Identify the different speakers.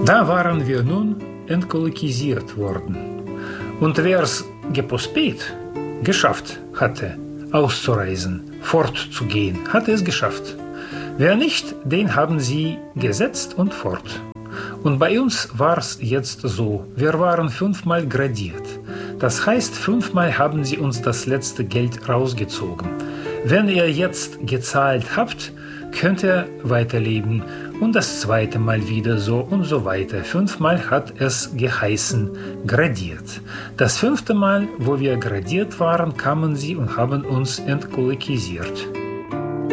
Speaker 1: Da waren wir nun entkolekisiert worden. Und wer es geschafft hatte, auszureisen, fortzugehen, hatte es geschafft. Wer nicht, den haben sie gesetzt und fort. Und bei uns war es jetzt so, wir waren 5-mal gradiert. Das heißt, 5-mal haben sie uns das letzte Geld rausgezogen. Wenn ihr jetzt gezahlt habt, könnt ihr weiterleben und das 2. Mal wieder so und so weiter. 5-mal hat es geheißen, gradiert. Das 5. Mal, wo wir gradiert waren, kamen sie und haben uns entkolekisiert.